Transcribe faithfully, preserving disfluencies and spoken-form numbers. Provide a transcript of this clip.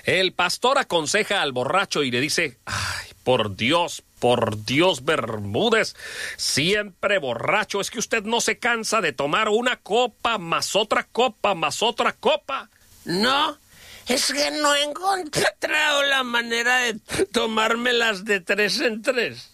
El pastor aconseja al borracho y le dice: ay, por Dios, por Dios, Bermúdez, siempre borracho, ¿es que usted no se cansa de tomar una copa, más otra copa, más otra copa? No, es que no he encontrado la manera de tomármelas de tres en tres.